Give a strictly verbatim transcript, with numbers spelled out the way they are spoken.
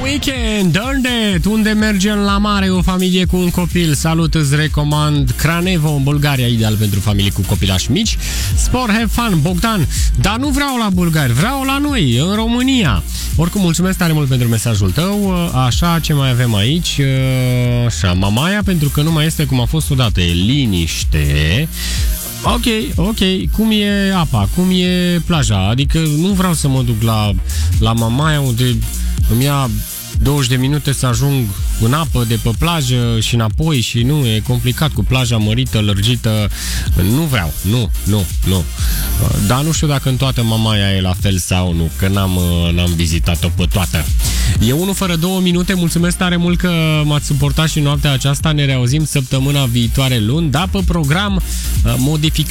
Weekend, unde? Unde mergem la mare, o familie cu un copil? Salut, îți recomand Cranevo în Bulgaria, ideal pentru familii cu copilași mici. Sport, have fun, Bogdan. Dar nu vreau la bulgari, vreau la noi, în România. Oricum, mulțumesc tare mult pentru mesajul tău. Așa, ce mai avem aici? Așa, Mamaia, pentru că nu mai este cum a fost odată. E liniște. Ok, ok. Cum e apa? Cum e plaja? Adică nu vreau să mă duc la, la Mamaia, unde îmi ia douăzeci de minute să ajung în apă de pe plajă și înapoi și nu, e complicat cu plaja mărită, lărgită. Nu vreau, nu, nu, nu. Dar nu știu dacă în toată Mamaia e la fel sau nu, că n-am, n-am vizitat-o pe toată. E unu fără două minute, mulțumesc tare mult că m-ați suportat și noaptea aceasta. Ne reauzim săptămâna viitoare luni, da, pe program modificat.